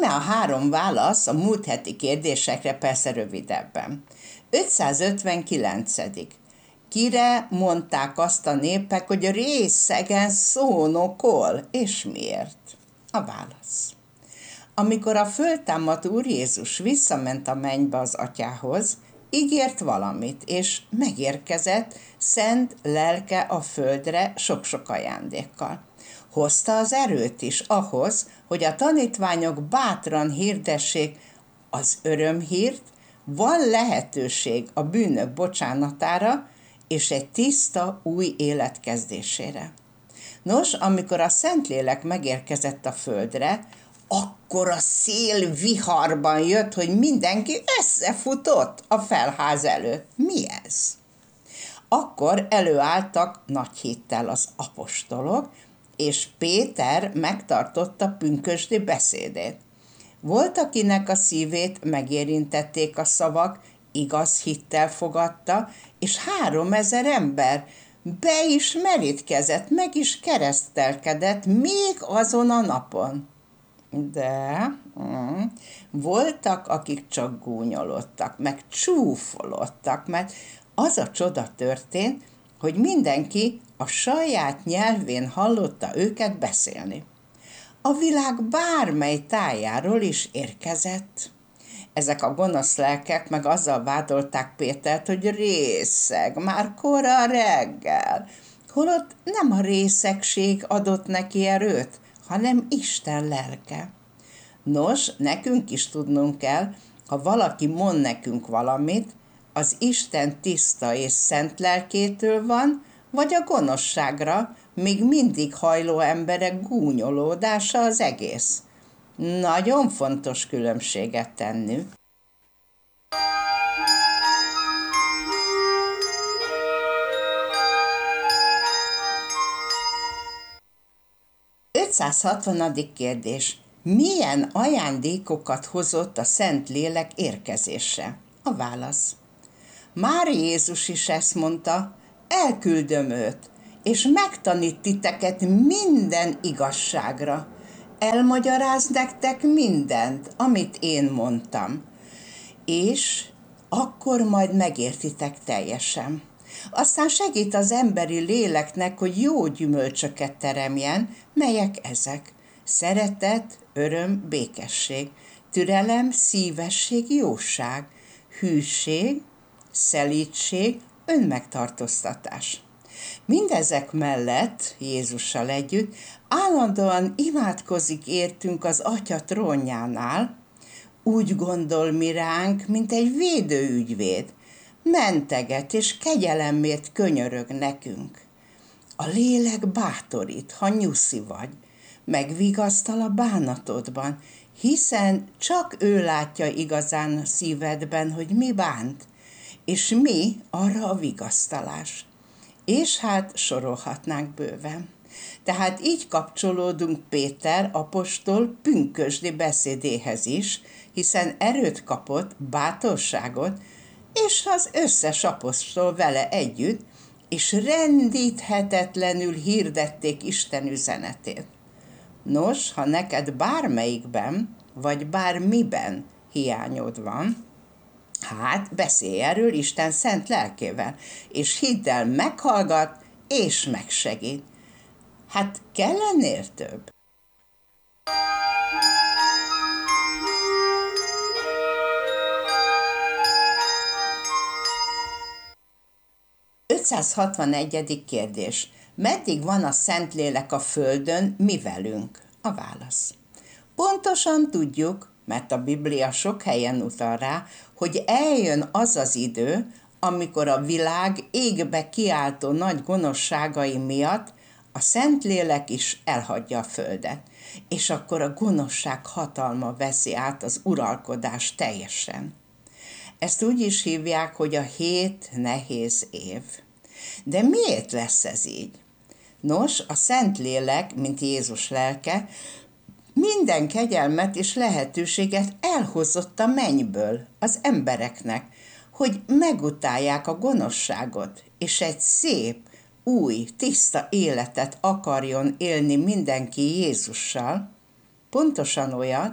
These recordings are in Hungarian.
Íme a 3 válasz a múlt heti kérdésekre, persze rövidebben. 559. Kire mondták azt a népek, hogy részegen szónokol, és miért? A válasz. Amikor a föltámadt Úr Jézus visszament a mennybe az atyához, ígért valamit, és megérkezett szent lelke a földre sok-sok ajándékkal. Hozta az erőt is ahhoz, hogy a tanítványok bátran hirdessék az örömhírt, van lehetőség a bűnök bocsánatára és egy tiszta új élet kezdésére. Nos, amikor a Szentlélek megérkezett a földre, akkor a szél viharban jött, hogy mindenki összefutott a felház előtt. Mi ez? Akkor előálltak nagy hittel az apostolok, és Péter megtartotta pünkösdi beszédét. Volt, akinek a szívét megérintették a szavak, igaz hittel fogadta, és 3000 ember be is merítkezett, meg is keresztelkedett még azon a napon. De voltak, akik csak gúnyolodtak, meg csúfolodtak, mert az a csoda történt, hogy mindenki a saját nyelvén hallotta őket beszélni. A világ bármely tájáról is érkezett. Ezek a gonosz lelkek meg azzal vádolták Pétert, hogy részeg, már kora reggel, holott nem a részegség adott neki erőt, hanem Isten lelke. Nos, nekünk is tudnunk kell, ha valaki mond nekünk valamit, az Isten tiszta és szent lelkétől van, vagy a gonoszságra, még mindig hajló emberek gúnyolódása az egész. Nagyon fontos különbséget tenni. ...560. kérdés. Milyen ajándékokat hozott a Szentlélek érkezése? A válasz. Már Jézus is ezt mondta, elküldöm őt, és megtanít titeket minden igazságra. Elmagyaráz nektek mindent, amit én mondtam, és akkor majd megértitek teljesen. Aztán segít az emberi léleknek, hogy jó gyümölcsöket teremjen, melyek ezek: szeretet, öröm, békesség, türelem, szívesség, jóság, hűség, szelídség, önmegtartóztatás. Mindezek mellett Jézussal együtt állandóan imádkozik értünk az Atya trónjánál, úgy gondol mi ránk, mint egy védőügyvéd, menteget és kegyelemmért könyörög nekünk. A lélek bátorít, ha nyuszi vagy, megvigasztal a bánatodban, hiszen csak ő látja igazán a szívedben, hogy mi bánt, és mi arra a vigasztalás. És hát sorolhatnánk bőven. Tehát így kapcsolódunk Péter apostol pünkösdi beszédéhez is, hiszen erőt kapott, bátorságot, és az összes apostol vele együtt, és rendíthetetlenül hirdették Isten üzenetét. Nos, ha neked bármelyikben, vagy bármiben hiányod van, hát beszélj erről Isten szent lelkével, és hidd el, meghallgat és megsegít. Hát kell ennél több? ...561. kérdés. Meddig van a Szentlélek a földön, mi velünk? A válasz. Pontosan tudjuk, mert a Biblia sok helyen utal rá, hogy eljön az az idő, amikor a világ égbe kiáltó nagy gonoszságai miatt a Szentlélek is elhagyja a földet, és akkor a gonoszság hatalma veszi át az uralkodást teljesen. Ezt úgy is hívják, hogy a 7 nehéz év. De miért lesz ez így? Nos, a Szentlélek, mint Jézus lelke, minden kegyelmet és lehetőséget elhozott a mennyből az embereknek, hogy megutálják a gonoszságot, és egy szép, új, tiszta életet akarjon élni mindenki Jézussal, pontosan olyat,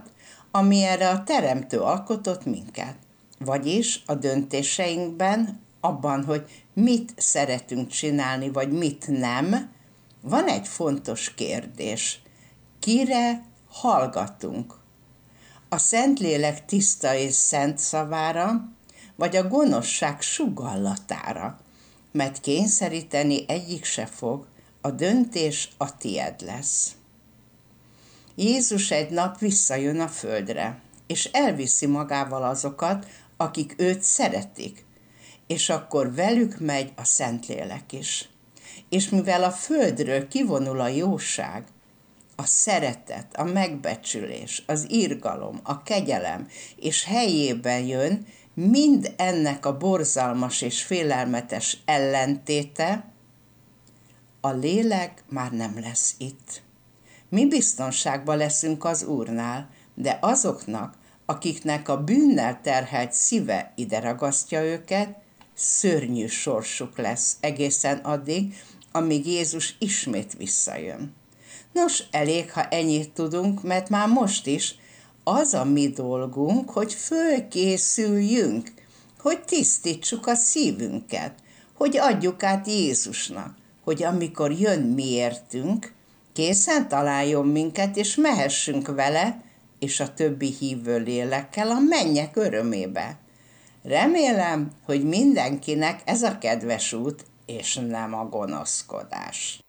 ami erre a Teremtő alkotott minket. Vagyis a döntéseinkben, abban, hogy mit szeretünk csinálni, vagy mit nem, van egy fontos kérdés. Kire hallgatunk? A Szentlélek tiszta és szent szavára, vagy a gonoszság sugallatára? Mert kényszeríteni egyik se fog, a döntés a tied lesz. Jézus egy nap visszajön a földre, és elviszi magával azokat, akik őt szeretik, és akkor velük megy a Szentlélek is. És mivel a földről kivonul a jóság, a szeretet, a megbecsülés, az irgalom, a kegyelem, és helyében jön mind ennek a borzalmas és félelmetes ellentéte, a lélek már nem lesz itt. Mi biztonságban leszünk az Úrnál, de azoknak, akiknek a bűnnel terhelt szíve ide ragasztja őket, szörnyű sorsuk lesz egészen addig, amíg Jézus ismét visszajön. Nos, elég, ha ennyit tudunk, mert már most is az a mi dolgunk, hogy fölkészüljünk, hogy tisztítsuk a szívünket, hogy adjuk át Jézusnak, hogy amikor jön miértünk, készen találjon minket, és mehessünk vele, és a többi hívő lélekkel a mennyek örömébe. Remélem, hogy mindenkinek ez a kedves út, és nem a gonoszkodás.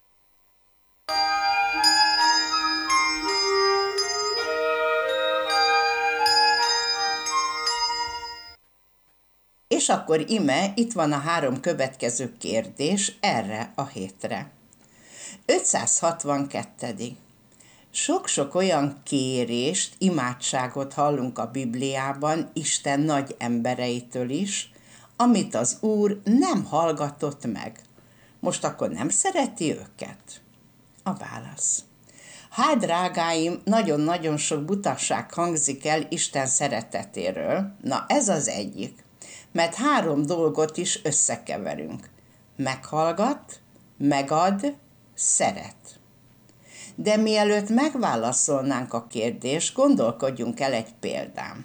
És akkor ime, itt van a 3 következő kérdés erre a hétre. 562. Sok-sok olyan kérést, imádságot hallunk a Bibliában Isten nagy embereitől is, amit az Úr nem hallgatott meg. Most akkor nem szereti őket? A válasz. Hát, drágáim, nagyon-nagyon sok butaság hangzik el Isten szeretetéről. Na, ez az egyik. Mert 3 dolgot is összekeverünk. Meghallgat, megad, szeret. De mielőtt megválaszolnánk a kérdést, gondolkodjunk el egy példán.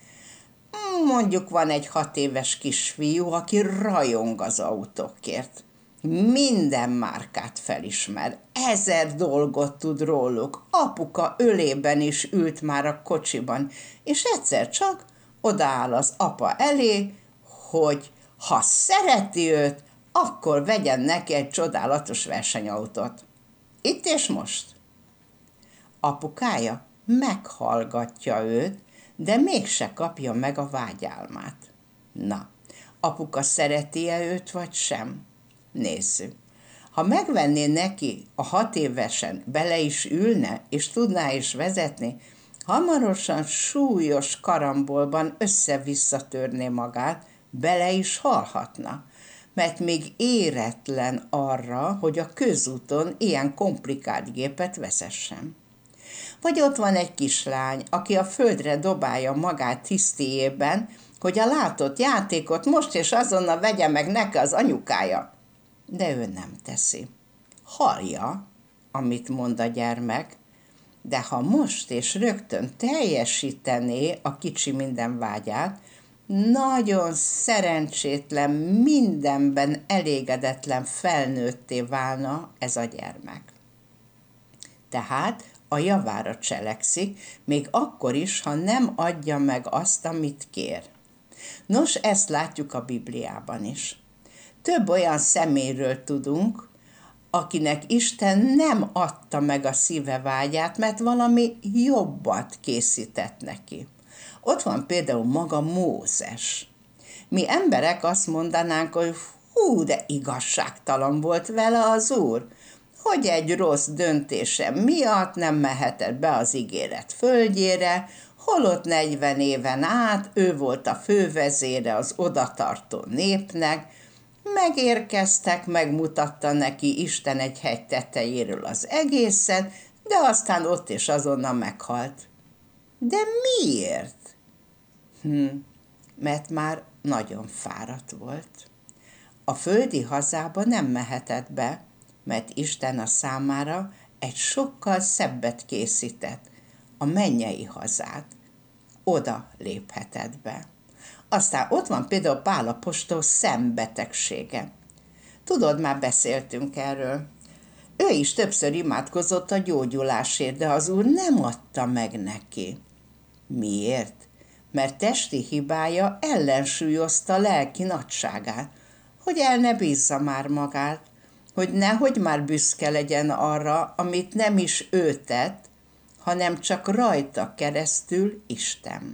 Mondjuk van egy 6 éves kisfiú, aki rajong az autókért. Minden márkát felismer, 1000 dolgot tud róluk, apuka ölében is ült már a kocsiban, és egyszer csak odaáll az apa elé, hogy ha szereti őt, akkor vegyen neki egy csodálatos versenyautót. Itt és most. Apukája meghallgatja őt, de mégse kapja meg a vágyálmát. Na, apuka szereti-e őt, vagy sem? Nézzük. Ha megvenné neki a 6 évesen, bele is ülne, és tudná is vezetni, hamarosan súlyos karambolban össze-vissza törné magát, bele is halhatna, mert még éretlen arra, hogy a közúton ilyen komplikált gépet vezessen. Vagy ott van egy kislány, aki a földre dobálja magát hisztiében, hogy a látott játékot most és azonnal vegye meg neki az anyukája. De ő nem teszi. Hallja, amit mond a gyermek, de ha most és rögtön teljesítené a kicsi minden vágyát, nagyon szerencsétlen, mindenben elégedetlen felnőtté válna ez a gyermek. Tehát a javára cselekszik, még akkor is, ha nem adja meg azt, amit kér. Nos, ezt látjuk a Bibliában is. Több olyan személyről tudunk, akinek Isten nem adta meg a szíve vágyát, mert valami jobbat készített neki. Ott van például maga Mózes. Mi emberek azt mondanánk, hogy hú, de igazságtalan volt vele az Úr, hogy egy rossz döntése miatt nem mehetett be az ígéret földjére, holott 40 éven át ő volt a fővezére az odatartó népnek, megérkeztek, megmutatta neki Isten egy hegy tetejéről az egészet, de aztán ott és azonnal meghalt. De miért? Mert már nagyon fáradt volt. A földi hazába nem mehetett be, mert Isten a számára egy sokkal szebbet készített, a mennyei hazát, oda lépheted be. Aztán ott van például Pál apostol szembetegsége. Tudod, már beszéltünk erről. Ő is többször imádkozott a gyógyulásért, de az Úr nem adta meg neki. Miért? Mert testi hibája ellensúlyozta lelki nagyságát, hogy el ne bízza már magát, hogy nehogy már büszke legyen arra, amit nem is ő tett, hanem csak rajta keresztül Isten.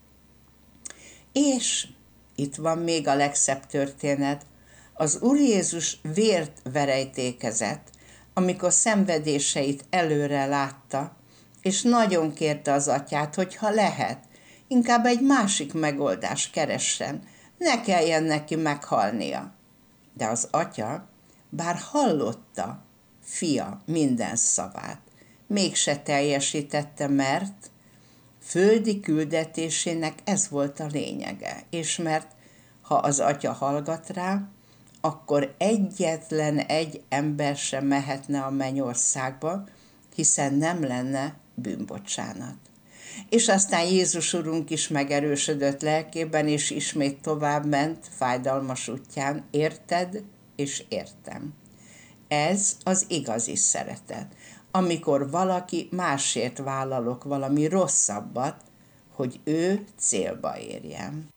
És itt van még a legszebb történet. Az Úr Jézus vért verejtékezett, amikor szenvedéseit előre látta, és nagyon kérte az atyát, hogy ha lehet, inkább egy másik megoldást keressen, ne kelljen neki meghalnia. De az atya, bár hallotta fia minden szavát, mégse teljesítette, mert földi küldetésének ez volt a lényege, és mert ha az atya hallgat rá, akkor egyetlen egy ember sem mehetne a mennyországba, hiszen nem lenne bűnbocsánat. És aztán Jézus Urunk is megerősödött lelkében, és ismét tovább ment fájdalmas útján, érted és értem. Ez az igazi szeretet, amikor valaki másért vállalok valami rosszabbat, hogy ő célba érjen.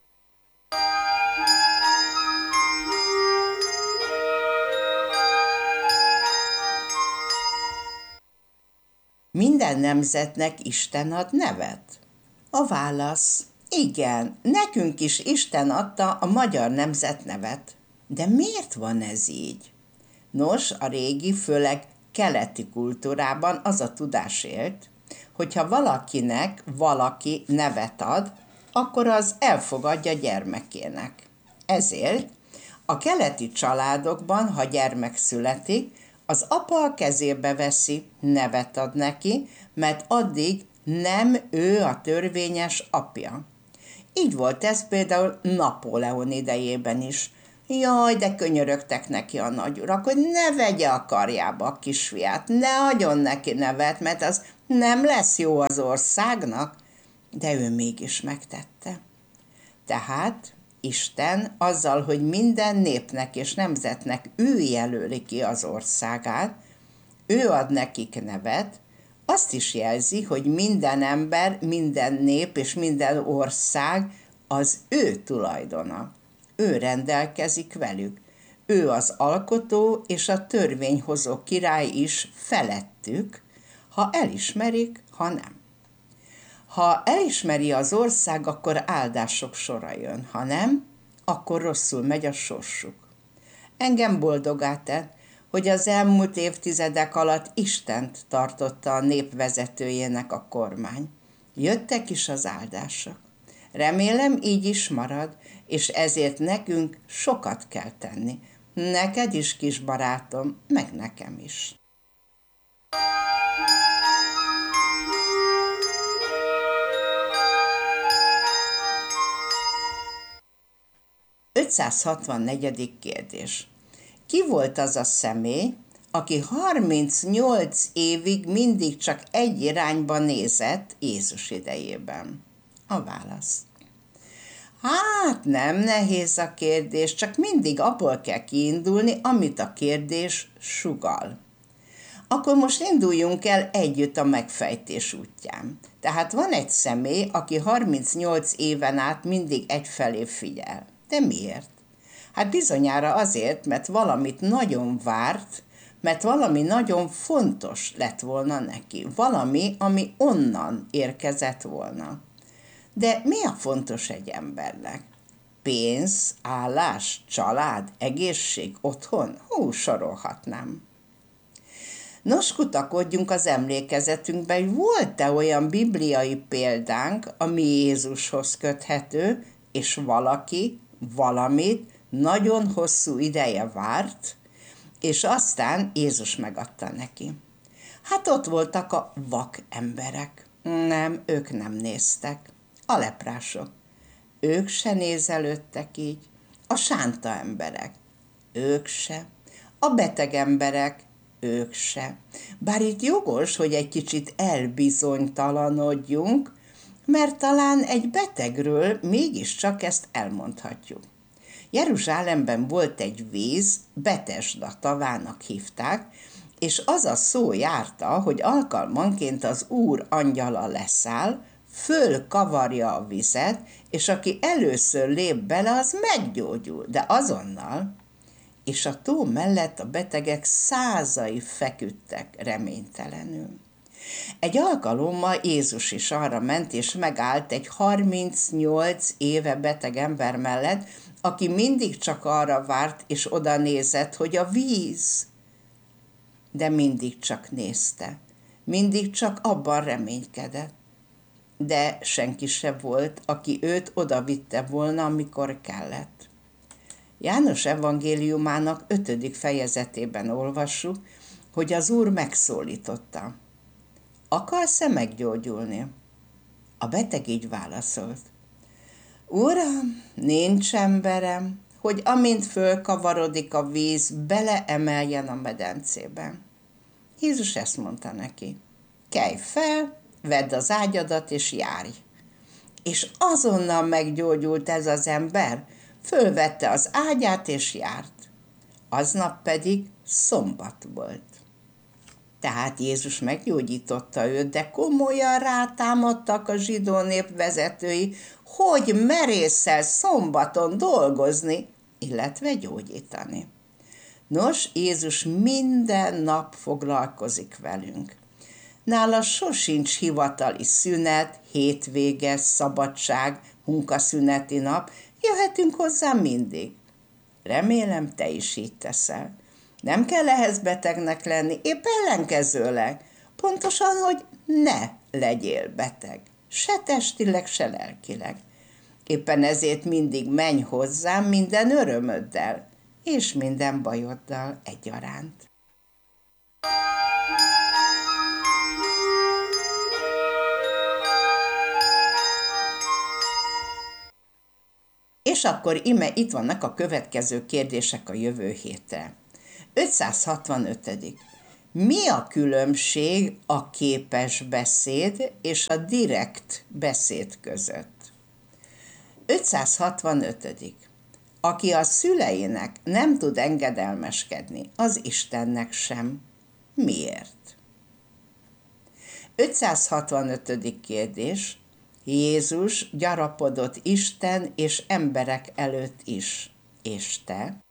Minden nemzetnek Isten ad nevet? A válasz: igen, nekünk is Isten adta a magyar nemzet nevet. De miért van ez így? Nos, a régi, főleg keleti kultúrában az a tudás élt, hogyha valakinek valaki nevet ad, akkor az elfogadja gyermekének. Ezért a keleti családokban, ha gyermek születik, az apa a kezébe veszi, nevet ad neki, mert addig nem ő a törvényes apja. Így volt ez például Napóleon idejében is. Jaj, de könyörögtek neki a nagyurak, hogy ne vegye a karjába a kisfiát, ne adjon neki nevet, mert az nem lesz jó az országnak, de ő mégis megtette. Tehát Isten azzal, hogy minden népnek és nemzetnek ő jelöli ki az országát, ő ad nekik nevet, azt is jelzi, hogy minden ember, minden nép és minden ország az ő tulajdona. Ő rendelkezik velük. Ő az alkotó és a törvényhozó király is felettük, ha elismerik, ha nem. Ha elismeri az ország, akkor áldások sora jön, ha nem, akkor rosszul megy a sorsuk. Engem boldogá tett, hogy az elmúlt évtizedek alatt Istent tartotta a nép vezetőjének a kormány. Jöttek is az áldások. Remélem, így is marad, és ezért nekünk sokat kell tenni. Neked is, kis barátom, meg nekem is. ...564. kérdés. Ki volt az a személy, aki 38 évig mindig csak egy irányba nézett Jézus idejében? A válasz: hát nem nehéz a kérdés, csak mindig abból kell kiindulni, amit a kérdés sugall. Akkor most induljunk el együtt a megfejtés útján. Tehát van egy személy, aki 38 éven át mindig egyfelé figyel. De miért? Hát bizonyára azért, mert valamit nagyon várt, mert valami nagyon fontos lett volna neki. Valami, ami onnan érkezett volna. De mi a fontos egy embernek? Pénz, állás, család, egészség, otthon? Sorolhatnám. Nos, kutakodjunk az emlékezetünkben, hogy volt-e olyan bibliai példánk, ami Jézushoz köthető, és valaki valamit nagyon hosszú ideje várt, és aztán Jézus megadta neki. Hát ott voltak a vak emberek. Nem, ők nem néztek. A leprások. Ők se nézelődtek így. A sánta emberek. Ők se. A beteg emberek. Ők se. Bár itt jogos, hogy egy kicsit elbizonytalanodjunk, mert talán egy betegről mégiscsak ezt elmondhatjuk. Jeruzsálemben volt egy víz, Betesda tavának hívták, és az a szó járta, hogy alkalmanként az Úr angyala leszáll, fölkavarja a vizet, és aki először lép bele, az meggyógyul, de azonnal. És a tó mellett a betegek százai feküdtek reménytelenül. Egy alkalommal Jézus is arra ment, és megállt egy 38 éve beteg ember mellett, aki mindig csak arra várt, és oda nézett, hogy a víz. De mindig csak nézte. Mindig csak abban reménykedett. De senki se volt, aki őt oda vitte volna, amikor kellett. János evangéliumának 5. fejezetében olvassuk, hogy az Úr megszólította. Akarsz-e meggyógyulni? A beteg így válaszolt. Uram, nincs emberem, hogy amint fölkavarodik a víz, beleemeljen a medencébe. Jézus ezt mondta neki. Kelj fel, vedd az ágyadat és járj. És azonnal meggyógyult ez az ember, fölvette az ágyát és járt. Aznap pedig szombat volt. Tehát Jézus meggyógyította őt, de komolyan rátámadtak a zsidó nép vezetői, hogy merészel szombaton dolgozni, illetve gyógyítani. Nos, Jézus minden nap foglalkozik velünk. Nála sosincs hivatali szünet, hétvége, szabadság, munkaszüneti nap, jöhetünk hozzá mindig. Remélem, te is így teszel. Nem kell ehhez betegnek lenni, épp ellenkezőleg. Pontosan, hogy ne legyél beteg. Se testileg, se lelkileg. Éppen ezért mindig menj hozzám minden örömöddel, és minden bajoddal egyaránt. És akkor ime itt vannak a következő kérdések a jövő hétre. 565. Mi a különbség a képes beszéd és a direkt beszéd között? 565. Aki a szüleinek nem tud engedelmeskedni, az Istennek sem. Miért? 565. kérdés. Jézus gyarapodott Isten és emberek előtt is. És te?